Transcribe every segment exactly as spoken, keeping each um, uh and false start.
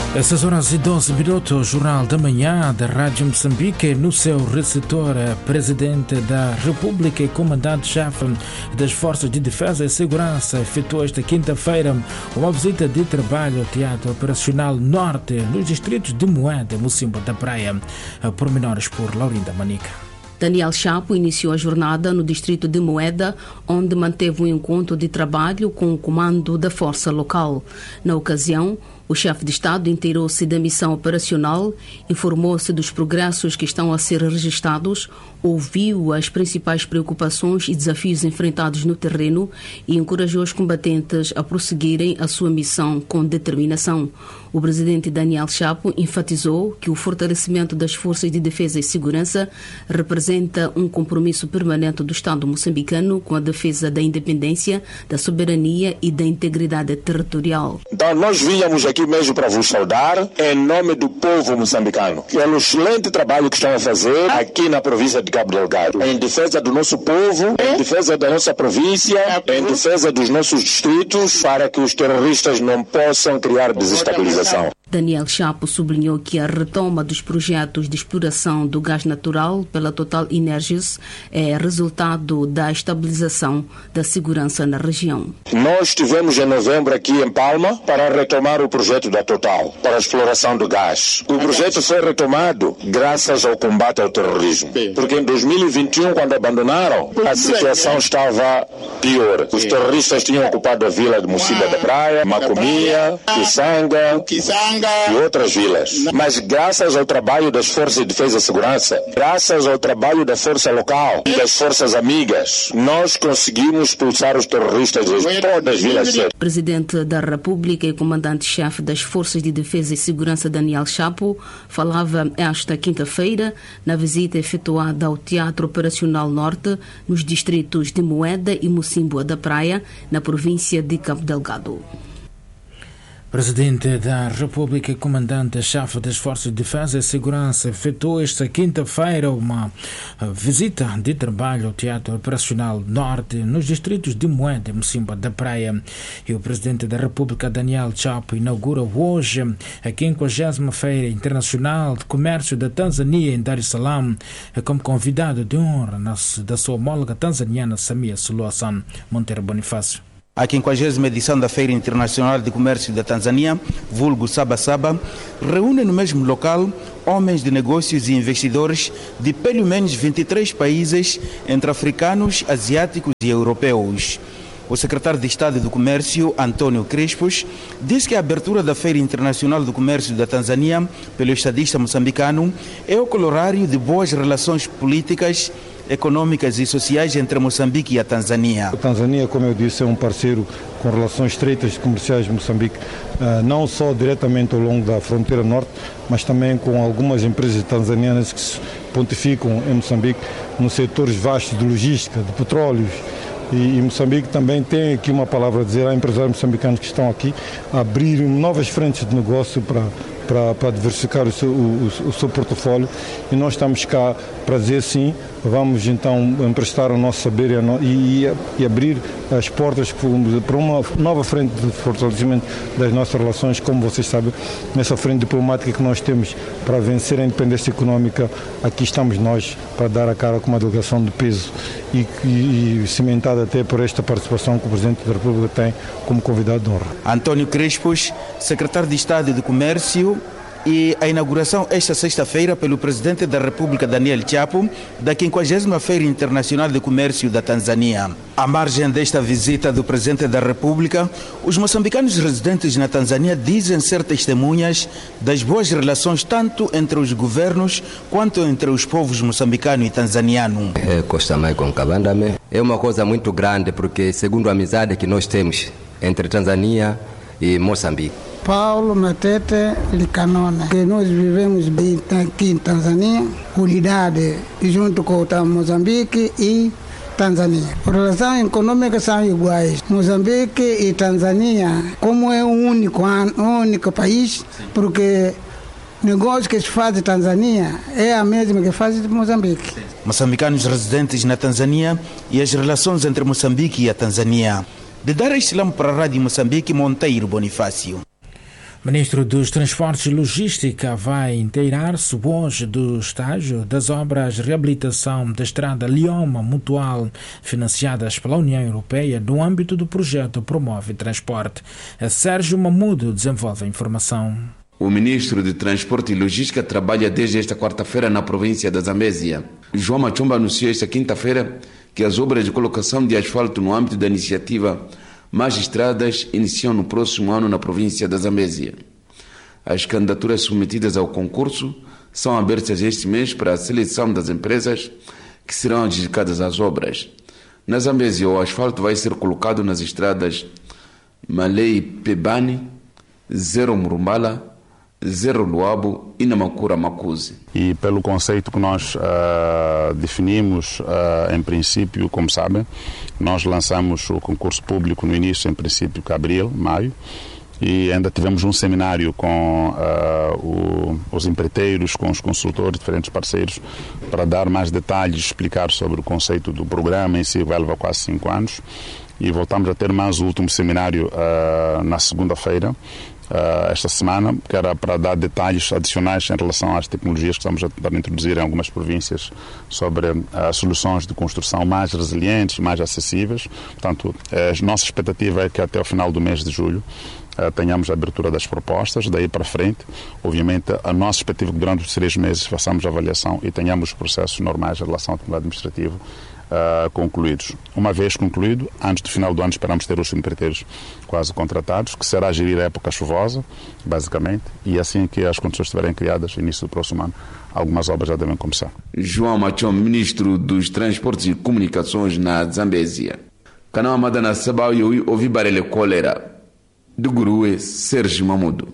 Essas horas e doze minutos, o Jornal da Manhã da Rádio Moçambique, no seu receptor, Presidente da República e Comandante-Chefe das Forças de Defesa e Segurança efetuou esta quinta-feira uma visita de trabalho ao Teatro Operacional Norte, nos distritos de Moeda e Mocimboa da Praia. Pormenores por Laurinda Manica. Daniel Chapo iniciou a jornada no distrito de Moeda, onde manteve um encontro de trabalho com o comando da força local. Na ocasião, o chefe de Estado inteirou-se da missão operacional, informou-se dos progressos que estão a ser registados, ouviu as principais preocupações e desafios enfrentados no terreno e encorajou os combatentes a prosseguirem a sua missão com determinação. O presidente Daniel Chapo enfatizou que o fortalecimento das forças de defesa e segurança representa um compromisso permanente do Estado moçambicano com a defesa da independência, da soberania e da integridade territorial. Então nós vínhamos aqui mesmo para vos saudar em nome do povo moçambicano pelo excelente trabalho que estão a fazer aqui na província de Cabo Delgado, em defesa do nosso povo, em defesa da nossa província, em defesa dos nossos distritos, para que os terroristas não possam criar desestabilização. Daniel Chapo sublinhou que a retoma dos projetos de exploração do gás natural pela Total Energies é resultado da estabilização da segurança na região. Nós estivemos em novembro aqui em Palma para retomar o projeto da Total para a exploração do gás. O projeto foi retomado graças ao combate ao terrorismo, porque em dois mil e vinte e um, quando abandonaram, a situação estava pior. Os terroristas tinham ocupado a vila de Mocimboa da Praia, Macomia, Kisanga e outras vilas. Mas graças ao trabalho das Forças de Defesa e Segurança, graças ao trabalho da força local e das forças amigas, nós conseguimos expulsar os terroristas de todas as vilas. O Presidente da República e Comandante-Chefe das Forças de Defesa e Segurança, Daniel Chapo, falava esta quinta-feira na visita efetuada ao Teatro Operacional Norte, nos distritos de Moeda e Mocimboa da Praia, na província de Cabo Delgado. Presidente da República e Comandante-Chefe das Forças de Defesa e Segurança efetuou esta quinta-feira uma visita de trabalho ao Teatro Operacional Norte, nos distritos de Moeda e Mocimboa da Praia. E o Presidente da República, Daniel Chapo, inaugura hoje a quinquagésima Feira Internacional de Comércio da Tanzânia em Dar es Salaam, como convidado de honra da sua homóloga tanzaniana Samia Suluhu Hassan. Monteiro Bonifácio. A quinquagésima edição da Feira Internacional de Comércio da Tanzânia, vulgo Saba Saba, reúne no mesmo local homens de negócios e investidores de pelo menos vinte e três países, entre africanos, asiáticos e europeus. O secretário de Estado do Comércio, Antônio Crespos, disse que a abertura da Feira Internacional do Comércio da Tanzânia pelo estadista moçambicano é o corolário de boas relações políticas, econômicas e sociais entre Moçambique e a Tanzânia. A Tanzânia, como eu disse, é um parceiro com relações estreitas comerciais de Moçambique, não só diretamente ao longo da fronteira norte, mas também com algumas empresas tanzanianas que se pontificam em Moçambique nos setores vastos de logística, de petróleos. E, e Moçambique também tem aqui uma palavra a dizer a empresários moçambicanos que estão aqui a abrir novas frentes de negócio para, para, para diversificar o seu, o, o seu portfólio, e nós estamos cá para dizer sim, vamos então emprestar o nosso saber e, a no, e, e abrir as portas para uma nova frente de fortalecimento das nossas relações, como vocês sabem, nessa frente diplomática que nós temos para vencer a independência econômica. Aqui estamos nós para dar a cara com uma delegação de peso e, e, e cimentada até por esta participação que o Presidente da República tem como convidado de honra. Antônio Crespos, secretário de Estado do Comércio, e a inauguração esta sexta-feira pelo Presidente da República, Daniel Chapo, da quinquagésima Feira Internacional de Comércio da Tanzânia. À margem desta visita do Presidente da República, os moçambicanos residentes na Tanzânia dizem ser testemunhas das boas relações tanto entre os governos quanto entre os povos moçambicano e tanzaniano. É, Costa Maicon Kabandame, é uma coisa muito grande, porque segundo a amizade que nós temos entre Tanzânia e Moçambique. Paulo Matete Licanone, que nós vivemos bem aqui em Tanzânia, unidade junto com Moçambique e Tanzânia. As relações econômicas são iguais. Moçambique e Tanzânia, como é um único, um único país, porque o negócio que se faz em Tanzânia é a mesma que faz em Moçambique. Moçambicanos residentes na Tanzânia e as relações entre Moçambique e a Tanzânia. De Dar es Salaam para a Rádio Moçambique, Monteiro Bonifácio. Ministro dos Transportes e Logística vai inteirar-se hoje do estágio das obras de reabilitação da estrada Lioma Mutual, financiadas pela União Europeia no âmbito do projeto Promove Transporte. Sérgio Mamudo desenvolve a informação. O ministro de Transporte e Logística trabalha desde esta quarta-feira na província da Zambésia. João Machomba anunciou esta quinta-feira que as obras de colocação de asfalto no âmbito da iniciativa Mais Estradas iniciam no próximo ano na província da Zambésia. As candidaturas submetidas ao concurso são abertas este mês para a seleção das empresas que serão adjudicadas às obras. Na Zambésia, o asfalto vai ser colocado nas estradas Malei Pebani, Zero Murumbala, Zero Luabo e Namakura Makuzi. E pelo conceito que nós uh, definimos, uh, em princípio, como sabem, nós lançamos o concurso público no início, em princípio, de abril, maio, e ainda tivemos um seminário com uh, o, os empreiteiros, com os consultores, diferentes parceiros, para dar mais detalhes, explicar sobre o conceito do programa em si, vai levar quase cinco anos, e voltamos a ter mais o último seminário uh, na segunda-feira, Uh, esta semana, que era para dar detalhes adicionais em relação às tecnologias que estamos a tentar introduzir em algumas províncias sobre uh, soluções de construção mais resilientes, mais acessíveis. Portanto, a nossa expectativa é que até o final do mês de julho uh, tenhamos a abertura das propostas, daí para frente. Obviamente, a nossa expectativa é que durante os três meses façamos a avaliação e tenhamos os processos normais em relação ao tribunal administrativo Uh, concluídos. Uma vez concluído, antes do final do ano esperamos ter os empreiteiros quase contratados, que será gerir a época chuvosa, basicamente, e assim que as condições estiverem criadas, no início do próximo ano, algumas obras já devem começar. João Machom, ministro dos Transportes e Comunicações na Zambésia. Canal Madana Sabau e ouvi Barele Cólera, do Gurue, Sérgio Mamudo.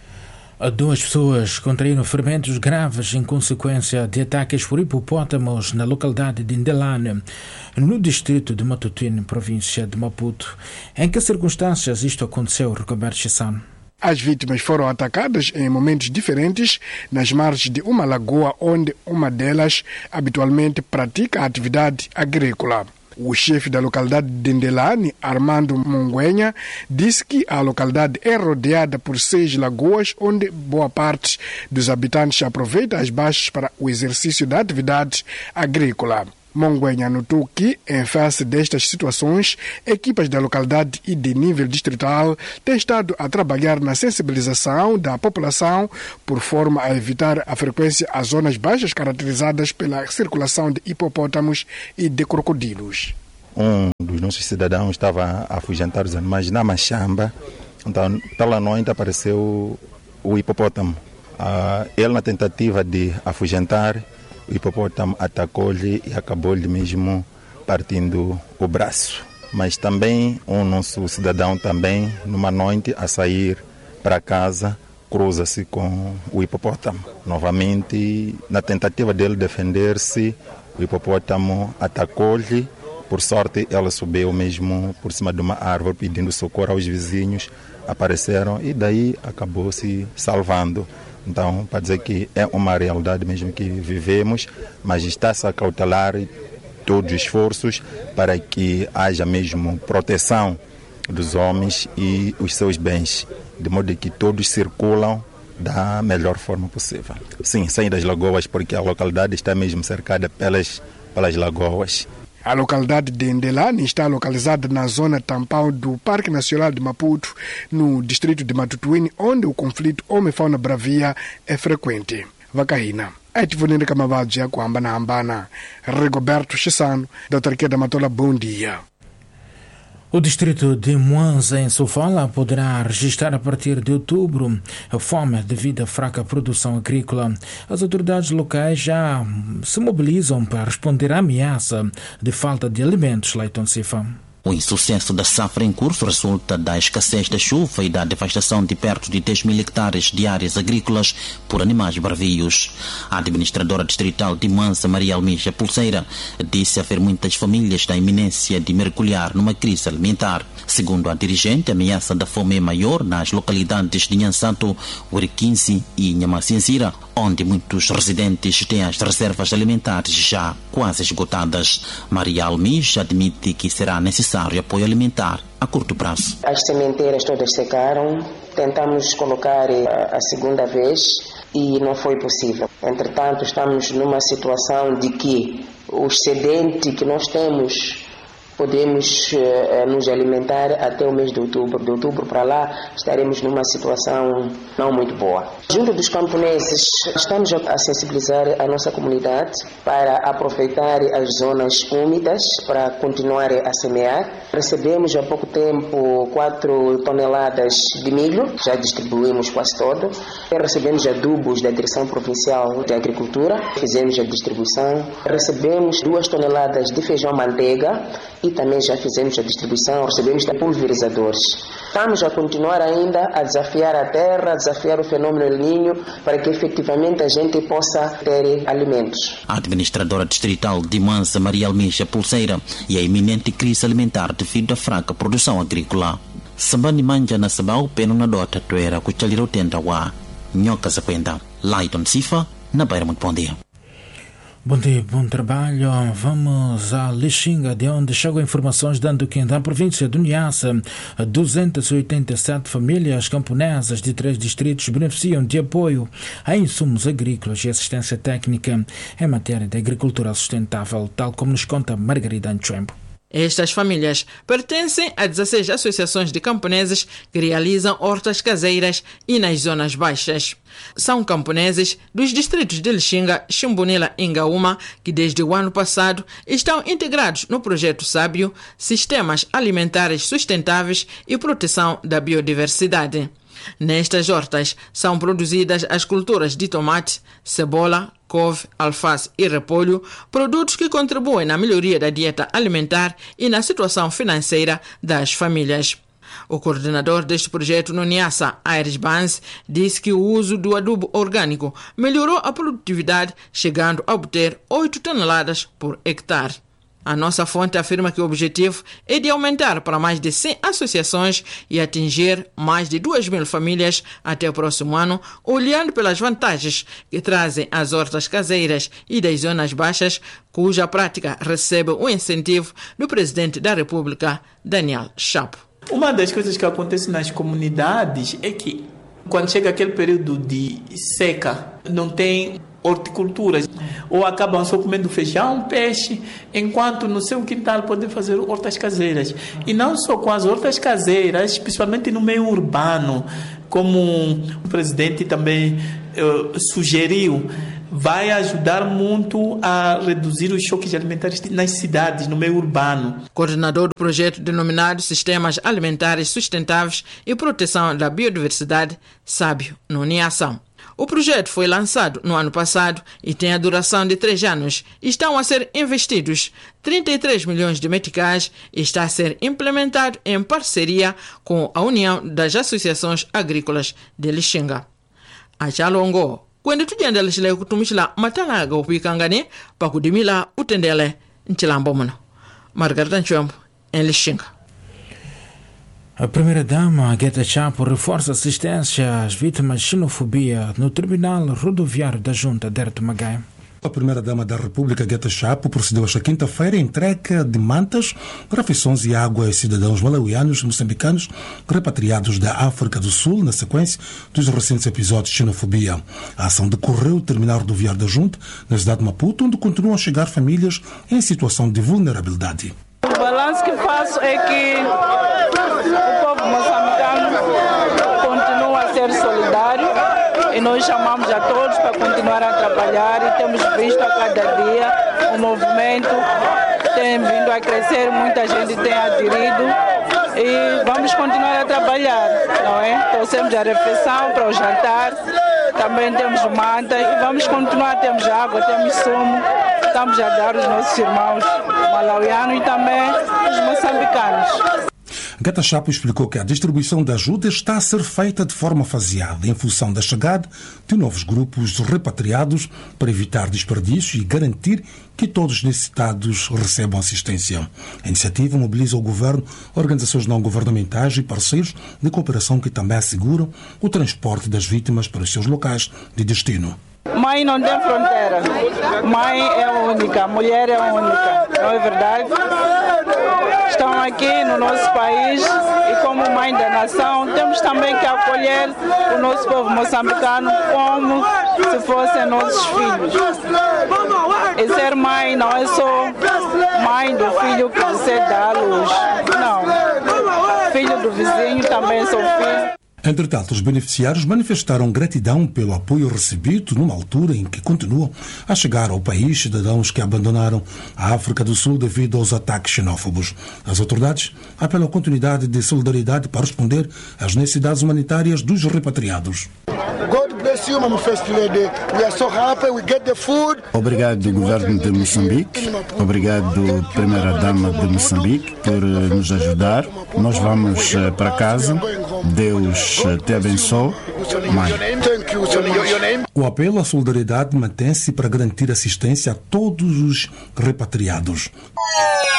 Duas pessoas contraíram ferimentos graves em consequência de ataques por hipopótamos na localidade de Ndelane, no distrito de Matutuine, província de Maputo. Em que circunstâncias isto aconteceu, Roberto Chissano? As vítimas foram atacadas em momentos diferentes nas margens de uma lagoa onde uma delas habitualmente pratica a atividade agrícola. O chefe da localidade de Ndelane, Armando Monguenha, disse que a localidade é rodeada por seis lagoas, onde boa parte dos habitantes aproveita as baixas para o exercício da atividade agrícola. Monguenha notou que, em face destas situações, equipas da localidade e de nível distrital têm estado a trabalhar na sensibilização da população por forma a evitar a frequência às zonas baixas caracterizadas pela circulação de hipopótamos e de crocodilos. Um dos nossos cidadãos estava a afugentar os animais na machamba, então pela noite apareceu o hipopótamo. Uh, ele, na tentativa de afugentar, o hipopótamo atacou-lhe e acabou-lhe mesmo partindo o braço. Mas também um nosso cidadão também, numa noite, a sair para casa, cruza-se com o hipopótamo. Novamente, na tentativa dele defender-se, o hipopótamo atacou-lhe. Por sorte, ela subiu mesmo por cima de uma árvore pedindo socorro aos vizinhos. Apareceram e daí acabou se salvando. Então, para dizer que é uma realidade mesmo que vivemos, mas está-se a cautelar todos os esforços para que haja mesmo proteção dos homens e os seus bens, de modo que todos circulam da melhor forma possível. Sim, saem das lagoas, porque a localidade está mesmo cercada pelas, pelas lagoas. A localidade de Ndelane está localizada na zona tampão do Parque Nacional de Maputo, no distrito de Matutuine, onde o conflito homem-fauna-bravia é frequente. Vacaína. Ativunini Kamavadia Kwambana Ambana. Rigoberto Chissano, da Autarquia da Matola, bom dia. O distrito de Mwanza, em Sofala, poderá registrar a partir de outubro a fome devido à fraca produção agrícola. As autoridades locais já se mobilizam para responder à ameaça de falta de alimentos, Leiton Cifa. O insucesso da safra em curso resulta da escassez da chuva e da devastação de perto de dez mil hectares de áreas agrícolas por animais bravios. A administradora distrital de Mwanza, Maria Almija Pulseira, disse haver muitas famílias na iminência de mergulhar numa crise alimentar. Segundo a dirigente, a ameaça da fome é maior nas localidades de Nhansanto, Uriquinzi e Nhamacinzira, onde muitos residentes têm as reservas alimentares já quase esgotadas. Maria Almija admite que será necessário necessário apoio alimentar a curto prazo. As sementeiras todas secaram, tentamos colocar a segunda vez e não foi possível. Entretanto, estamos numa situação de que o excedente que nós temos podemos uh, nos alimentar até o mês de outubro. De outubro para lá estaremos numa situação não muito boa. Junto dos camponeses, estamos a sensibilizar a nossa comunidade para aproveitar as zonas úmidas para continuar a semear. Recebemos há pouco tempo quatro toneladas de milho, já distribuímos quase todo. Recebemos adubos da Direção Provincial de Agricultura, fizemos a distribuição. Recebemos duas toneladas de feijão manteiga e também já fizemos a distribuição, recebemos pulverizadores. Estamos a continuar ainda a desafiar a terra, a desafiar o fenômeno El Niño, para que efetivamente a gente possa ter alimentos. A administradora distrital de Mansa, Maria Almeida Pulseira, e a iminente crise alimentar devido à fraca produção agrícola. Sambani manja na sabau peno na dota tuera kuchaliro tenda wa nhoca zakwenda. Laiton Sifa, na Beira, muito bom dia. Bom dia, bom trabalho. Vamos a Lixinga, de onde chegam informações dando que na província do Niassa, duzentas e oitenta e sete famílias camponesas de três distritos beneficiam de apoio a insumos agrícolas e assistência técnica em matéria de agricultura sustentável, tal como nos conta Margarida Anchoembo. Estas famílias pertencem a dezesseis associações de camponeses que realizam hortas caseiras e nas zonas baixas. São camponeses dos distritos de Lixinga, Chimbunila e Ngaúma que desde o ano passado estão integrados no projeto Sábio, Sistemas Alimentares Sustentáveis e Proteção da Biodiversidade. Nestas hortas são produzidas as culturas de tomate, cebola, couve, alface e repolho, produtos que contribuem na melhoria da dieta alimentar e na situação financeira das famílias. O coordenador deste projeto no Niassa, Aires Banz, disse que o uso do adubo orgânico melhorou a produtividade, chegando a obter oito toneladas por hectare. A nossa fonte afirma que o objetivo é de aumentar para mais de cem associações e atingir mais de duas mil famílias até o próximo ano, olhando pelas vantagens que trazem as hortas caseiras e das zonas baixas, cuja prática recebe o incentivo do presidente da República, Daniel Chapo. Uma das coisas que acontece nas comunidades é que, quando chega aquele período de seca, não tem horticulturas, ou acabam só comendo feijão, peixe, enquanto no seu quintal podem fazer hortas caseiras. E não só com as hortas caseiras, principalmente no meio urbano, como o presidente também uh, sugeriu, vai ajudar muito a reduzir os choques alimentares nas cidades, no meio urbano. Coordenador do projeto denominado Sistemas Alimentares Sustentáveis e Proteção da Biodiversidade, Sábio, no Niassa. O projeto foi lançado no ano passado e tem a duração de três anos. Estão a ser investidos trinta e três milhões de meticais e está a ser implementado em parceria com a União das Associações Agrícolas de Lixinga. A Chalongo, quando tu janda lixile kutumishila matalaga upikangane pa kudimila utendele nchilambomono. Margarida Nchombo, em Lixinga. A primeira-dama, Gueta Chapo, reforça assistência às vítimas de xenofobia no Tribunal Rodoviário da Junta de Erto-Magaia. A primeira-dama da República, Gueta Chapo, procedeu esta quinta-feira a entrega de mantas, refeições e água aos cidadãos malauianos e moçambicanos repatriados da África do Sul, na sequência dos recentes episódios de xenofobia. A ação decorreu no Terminal Rodoviário da Junta, na cidade de Maputo, onde continuam a chegar famílias em situação de vulnerabilidade. O balanço que faço é que o povo moçambicano continua a ser solidário e nós chamamos a todos para continuar a trabalhar e temos visto a cada dia o movimento tem vindo a crescer, muita gente tem aderido e vamos continuar a trabalhar, não é? Trouxemos a refeição para o jantar, também temos manta e vamos continuar, temos água, temos sumo, estamos a dar aos nossos irmãos malauianos e também os moçambicanos. Gueta Chapo explicou que a distribuição da ajuda está a ser feita de forma faseada, em função da chegada de novos grupos repatriados, para evitar desperdício e garantir que todos os necessitados recebam assistência. A iniciativa mobiliza o governo, organizações não governamentais e parceiros de cooperação que também asseguram o transporte das vítimas para os seus locais de destino. Mãe não tem fronteira. Mãe é única, mulher é única, não é verdade? Estão aqui no nosso país e como mãe da nação temos também que acolher o nosso povo moçambicano como se fossem nossos filhos. E ser mãe não é só mãe do filho que você dá à luz. Não. Filho do vizinho também sou filho. Entretanto, os beneficiários manifestaram gratidão pelo apoio recebido numa altura em que continuam a chegar ao país cidadãos que abandonaram a África do Sul devido aos ataques xenófobos. As autoridades apelam à continuidade de solidariedade para responder às necessidades humanitárias dos repatriados. Obrigado, Governo de Moçambique. Obrigado, Primeira-Dama de Moçambique, por nos ajudar. Nós vamos para casa. Deus te abençoe. Mãe. O apelo à solidariedade mantém-se para garantir assistência a todos os repatriados.